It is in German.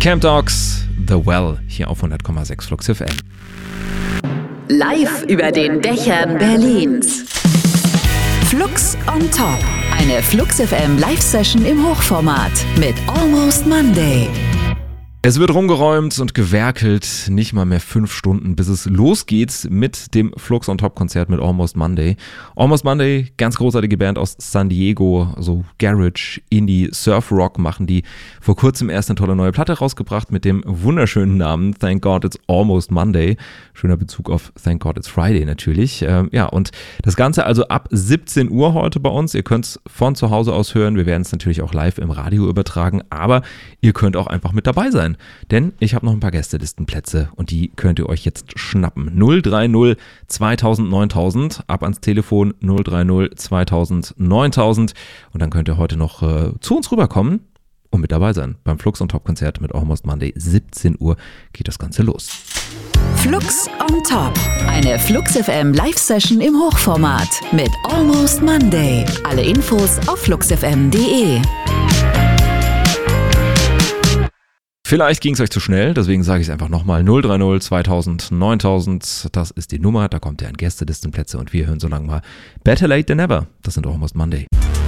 Camp Dogs, The Well, hier auf 100,6 Flux FM. Live über den Dächern Berlins. Flux on Top. Eine Flux FM Live-Session im Hochformat mit Almost Monday. Es wird rumgeräumt und gewerkelt, nicht mal mehr 5 Stunden, bis es losgeht mit dem Flux on Top Konzert mit Almost Monday. Almost Monday, ganz großartige Band aus San Diego, so Garage, Indie, Surf Rock machen die. Vor kurzem erst eine tolle neue Platte rausgebracht mit dem wunderschönen Namen Thank God It's Almost Monday. Schöner Bezug auf Thank God It's Friday natürlich. Und das Ganze also ab 17 Uhr heute bei uns. Ihr könnt es von zu Hause aus hören. Wir werden es natürlich auch live im Radio übertragen, aber ihr könnt auch einfach mit dabei sein. Denn ich habe noch ein paar Gästelistenplätze und die könnt ihr euch jetzt schnappen. 030 2000 9000, ab ans Telefon 030 2000 9000 und dann könnt ihr heute noch zu uns rüberkommen und mit dabei sein beim Flux on Top Konzert mit Almost Monday. 17 Uhr geht das Ganze los. Flux on Top. Eine Flux FM Live-Session im Hochformat mit Almost Monday. Alle Infos auf fluxfm.de. Vielleicht ging es euch zu schnell, deswegen sage ich es einfach nochmal. 030 2000 9000, das ist die Nummer, da kommt ihr an Gästelistenplätze und wir hören so lange mal Better Late Than Never. Das sind Almost Monday.